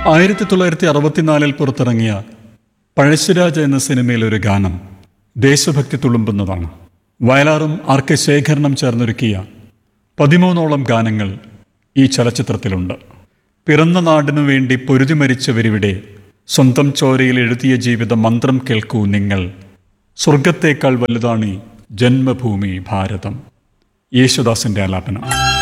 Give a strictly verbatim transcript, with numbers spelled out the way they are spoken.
ആയിരത്തി തൊള്ളായിരത്തി അറുപത്തിനാലിൽ പുറത്തിറങ്ങിയ പഴശ്ശിരാജ എന്ന സിനിമയിലൊരു ഗാനം ദേശഭക്തി തുളുമ്പുന്നതാണ്. വയലാറും ആർ കെ ശേഖരനും ചേർന്നൊരുക്കിയ പതിമൂന്നോളം ഗാനങ്ങൾ ഈ ചലച്ചിത്രത്തിലുണ്ട്. പിറന്ന നാടിനു വേണ്ടി പൊരുതി മരിച്ചവരിവിടെ, സ്വന്തം ചോരയിൽ എഴുതിയ ജീവിത മന്ത്രം കേൾക്കൂ നിങ്ങൾ, സ്വർഗത്തേക്കാൾ വലുതാണ് ജന്മഭൂമി ഭാരതം. യേശുദാസിന്റെ ആലാപനം.